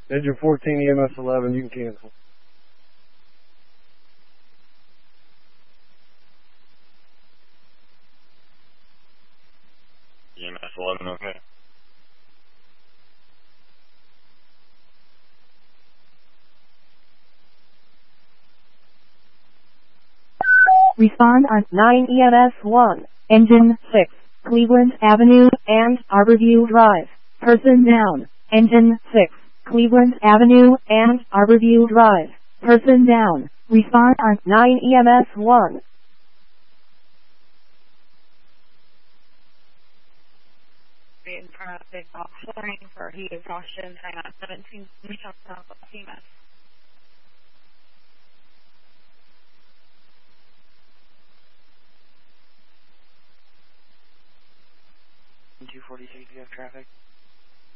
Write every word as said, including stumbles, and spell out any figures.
Engine fourteen, E M S eleven, you can cancel. E M S eleven, okay. Respond on nine E M S one, Engine six, Cleveland Avenue and Arborview Drive. Person down. Engine six, Cleveland Avenue and Arborview Drive. Person down. Respond on nine E M S one. In front of big box flooring for heat exhaustion, hang on seventeen, we talked about C M S. two forty-six, you have traffic.